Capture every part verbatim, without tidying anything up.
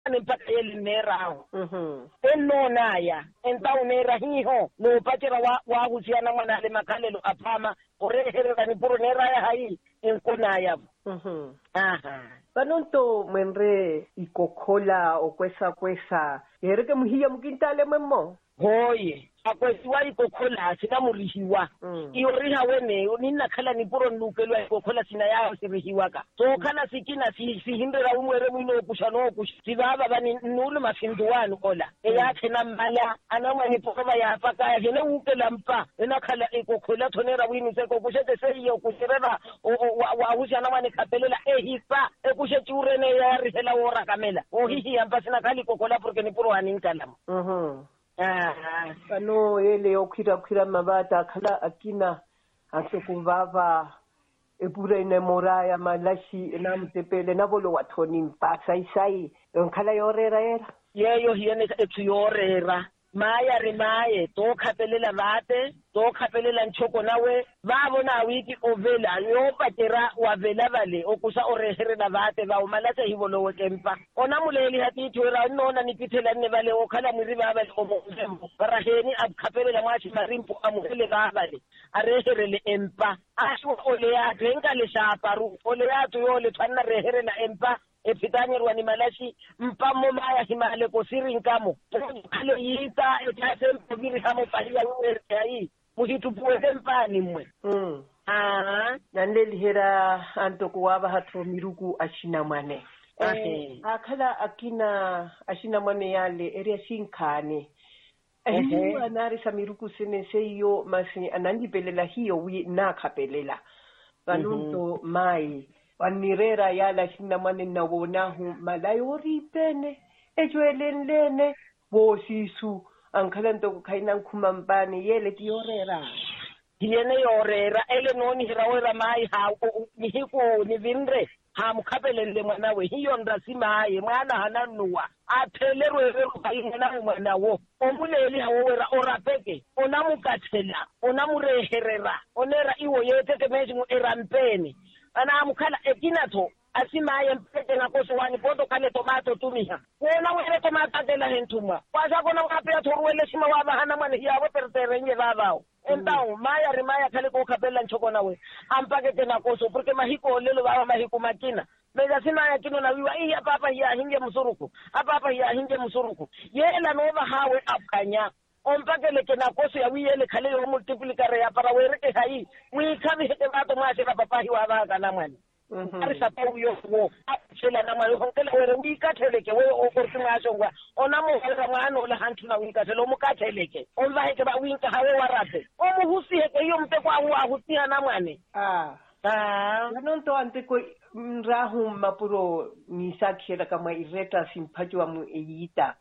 ne mpaka yele nera mhm enona ya enta unera hiho no patira wa wa husiana mwana le makalelo apama oreherera ni puro nera ya hai enkona ya mhm aha banonto mwenre ikokhola okwesa kwesa yereke muhiya mukintale mwemo hoye akwesiwa ikokhola sina murihiwa mm. iyo riha wene nina khala ni puro nukelwa ikokhola sina yao sirihiwa ka so khala sikina si sihindera umwere mwino kushano kushibaba bani nulu mafinduwanu kola mm. eyakhe nambala anama ni pokoba ya paka ya hene ukela mpa ena khala ikokhola thonera wini seko kushete seyo kushirera wa husha nama ni kapelela ehisa ekushethi urene ya rihela ora kamela ohihi yamba sina khali ikokhola porque ni puro aninkala mhm ah bano ele okhira khira mabata khala akina asokuvava epura ine moraya malashi namtepele nabolo wathoni mpasa isai nkhala yorera era yeyo hiyene ethu yorera maya rimaye to khapelela bate to khapelela nchoko nawe babona wiki ovela yo patera wa vela vale okusa oreherela bate ba umalase hibolo kempa ona muleli hati thwera nona nipithela ne vale okhala muri baba omozembo baraheni abkhapelela mwachi marimpo amuhele bale areherele empa asho ole ya drenka le shaparu ole ya to yo le tshwana reherela empa epitanyerwa ni malashi mpamo maya himale ko sirinkamo khalo yita ethathe mpobiri hamo paliya uerei muhitu puwe mpani mwe mm ah nandeli hera antoko waba hatro miruku ashina mwane eh akhala akina ashina mwane yale area sinkane ehe anari samiruku sene seyo masi anandipelela hiyo wi nakhapelela banunto mai wanirera yala shina mwane na wonahu malayori pene ejwelenlene bosisu ankhalanto khaina nkhuma mpane yele tiyorera yene yorera ele noni hirawera mai ha nihiko nivinre ha mkhapelele mwana we hiyo ndasimaye mwana hananuwa aphelerwe rero mwana wo omuleli hawera orapeke onamukathela onamureherera onera iwo yeteke meji mu erampeni ana mukhala ekinato asimaye mpete ngakoso wani bodo kale tomato tumiha wona wele tomato dela hentuma kwasa kona ngapya thorwele sima waba hana mane yawo pertere nye babao entao maya rimaya kale ko khapela nchoko nawe ampake tena koso porque mahiko lelo baba mahiko makina mega sima ya kino na wiwa iya papa ya hinge musuruku apapa ya hinge musuruku yela nova hawe apkanya ompakele kena koso ya wiyele khale yo multiplicare ya para wereke hai wi khabi hete bato mwase ka papa hi wa ba kana mwana ari sapa uyo wo apshela na mwana honkele were wi katheleke we okortunga shongwa onamo hera mwana ola hantuna wi kathelo mu katheleke onva heke ba wi ka hawe warate omuhusi heke yo mte kwa wa hutia na mwane ah ah nonto ante ko rahu mapuro nisakhela kama ireta simphajo mu eyita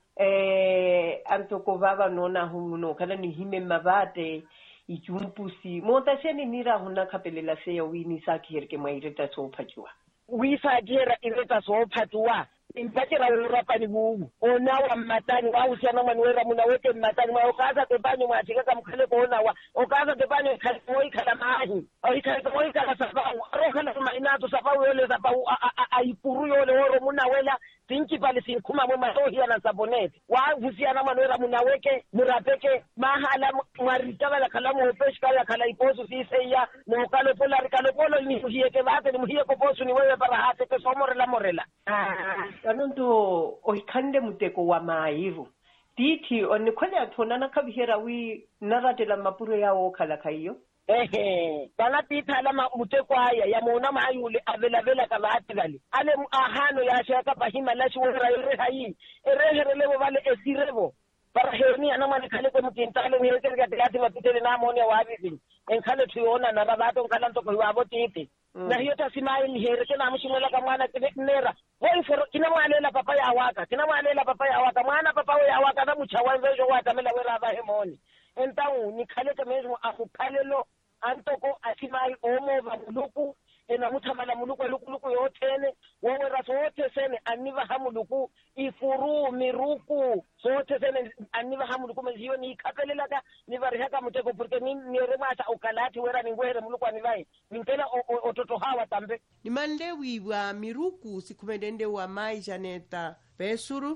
eh antoko baba nona humuno kana ni hime mabate ijumpusi montasheni nira huna khapelela seya wini sakherke maireta so phajwa wisa gera ireta so phatwa impatera urapani bubu ona wa matani wa usiana manwera munaweke matani wa okaza tebanyo mwachika kamkhale kona wa okaza tebanyo khale moi khala mahi oi khale moi khala sababu arokhala kuma inato sababu yole sababu aipuru yole oro munawela tinki pale sinkhuma mwe matohi na sabonete wa usiana manwera munaweke murapeke mahala mwaritaba khala mo pesh kala khala iposu siseya no kalo polar kalo polo ni hiyeke bate ni hiyeko posu ni wewe para hate ke somorela morela ah kanonto oikhande muteko wa mairu tithi onikhona thonana khabihera wi naratela mapuro yawo khala khaiyo ehe bana tithala muteko aya yamona mayule avela vela kabati vale ale ahano ya shaka bahima la shwera yore hayi ereherele vale esirebo para heni ana mane khale ko mukintale ngeke ke gati mapitele na mone wa bibi enkhale thiona na babato nkhala ntoko wabo titi na hiyo tasimaye ni here tena mshimela kama mwana kinera woi for kina mwalela papa ya waka kina mwalela papa ya waka mwana papa ya waka na muchawa mvejo watamela wera ba hemoni entau ni khale kemezo akuphalelo antoko asimaye omo vamuluku ena muthamala muluku lukuluku yothene wowera sote sene aniva hamuluku ifuru miruku sote sene aniva hamuluku meziyo ni khapelela ka ni varihaka muteko porque ni niremasa ukalati wera ningwere muluku anivai ninkela ototo hawa tambe ni mande wiwa miruku sikumedende wa mai Janeta pesuru